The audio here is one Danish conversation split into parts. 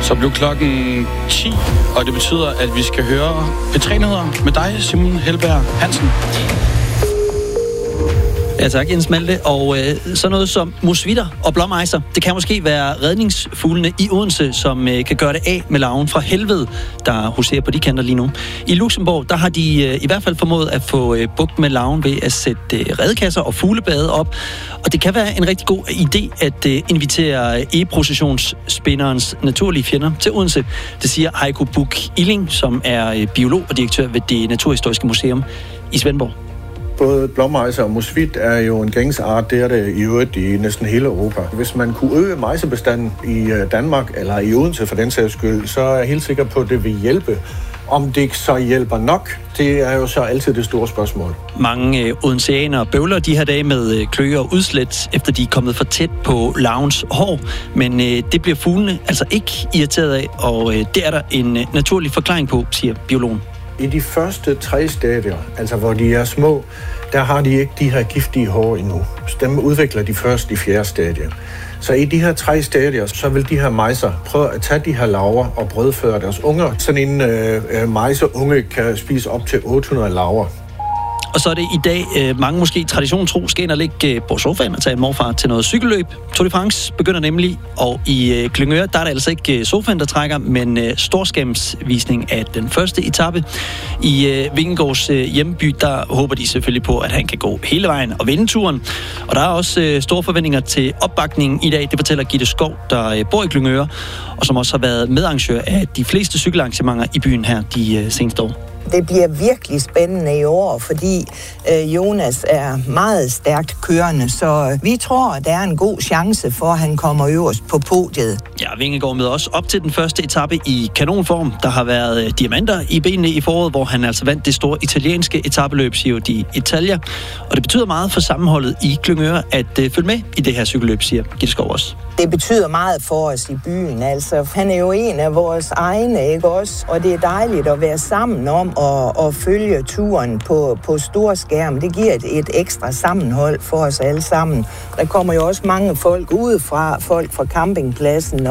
Så blev klokken 10, og det betyder, at vi skal høre P3-nyheder med dig, Simon Helberg Hansen. Ja tak, Jens Malte. Og sådan noget som musvitter og blåmejser, det kan måske være redningsfuglene i Odense, som kan gøre det af med larven fra helvede, der huserer på de kanter lige nu. I Luxembourg, der har de i hvert fald formået at få bugt med larven ved at sætte redekasser og fuglebade op. Og det kan være en rigtig god idé at invitere e-processionsspinderens naturlige fjender til Odense. Det siger Heiko Buch-Illing, som er biolog og direktør ved det Naturhistoriske Museum i Svendborg. Både blåmejser og musvit er jo en gængsart, det er det i øvrigt i næsten hele Europa. Hvis man kunne øge mejsebestanden i Danmark, eller i Odense for den sags skyld, så er jeg helt sikker på, at det vil hjælpe. Om det så hjælper nok, det er jo så altid det store spørgsmål. Mange odenseanere bøvler de her dage med kløer og udslæt, efter de er kommet for tæt på larvens hår. Men det bliver fuglene altså ikke irriteret af, og det er der en naturlig forklaring på, siger biologen. I de første 3 stadier, altså hvor de er små, der har de ikke de her giftige hår endnu. Så dem udvikler de først i 4. stadie. Så i de her 3 stadier, så vil de her mejser prøve at tage de her larver og brødføre deres unger. Sådan en mejseunge kan spise op til 800 larver. Og så er det i dag, mange måske tradition tro, skal ind og ligge på sofaen og tage en morfar til noget cykelløb. Tour de France begynder nemlig, og i Klyngøre, der er det altså ikke sofaen, der trækker, men storskærmsvisning af den første etape. I Vingegaards hjemmeby, der håber de selvfølgelig på, at han kan gå hele vejen og vinde turen. Og der er også store forventninger til opbakningen i dag, det fortæller Gitte Skov, der bor i Klyngøre, og som også har været medarrangør af de fleste cykelarrangementer i byen her de seneste år. Det bliver virkelig spændende i år, fordi Jonas er meget stærkt kørende, så vi tror, at der er en god chance for, at han kommer øverst på podiet. Ja, Vingegaard med os op til den første etape i kanonform. Der har været diamanter i benene i foråret, hvor han altså vandt det store italienske etapeløb, Giro d'Italia. Og det betyder meget for sammenholdet i Klyngøre at følge med i det her cykelløb, siger Gitte Skov også. Det betyder meget for os i byen, altså. Han er jo en af vores egne, ikke også? Og det er dejligt at være sammen om at følge turen på stor skærm. Det giver et ekstra sammenhold for os alle sammen. Der kommer jo også mange folk udefra, folk fra campingpladsen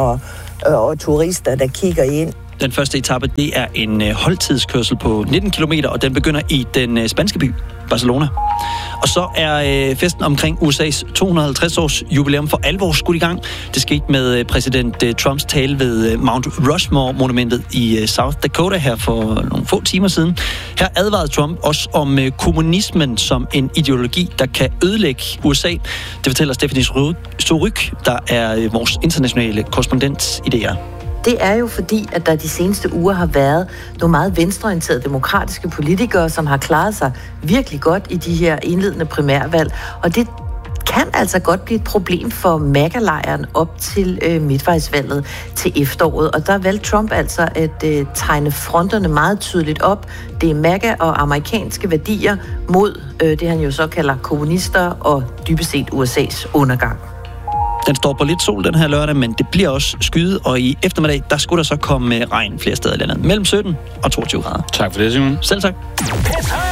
og turister, der kigger ind. Den første etape, det er en holdtidskørsel på 19 km, og den begynder i den spanske by, Barcelona. Og så er festen omkring USA's 250-års jubilæum for alvor skudt i gang. Det skete med præsident Trumps tale ved Mount Rushmore-monumentet i South Dakota her for nogle få timer siden. Her advarede Trump også om kommunismen som en ideologi, der kan ødelægge USA. Det fortæller Stephanie Soryk, der er vores internationale korrespondent i DR. Det er jo fordi, at der de seneste uger har været nogle meget venstreorienterede demokratiske politikere, som har klaret sig virkelig godt i de her indledende primærvalg. Og det kan altså godt blive et problem for MAGA-lejren op til midtvejsvalget til efteråret. Og der valgte Trump altså at tegne fronterne meget tydeligt op. Det er MAGA og amerikanske værdier mod det, han jo så kalder kommunister og dybest set USA's undergang. Den står på lidt sol den her lørdag, men det bliver også skyet, og i eftermiddag, der skulle der så komme regn flere steder i landet. Mellem 17 og 22 grader. Tak for det, Simon. Selv tak.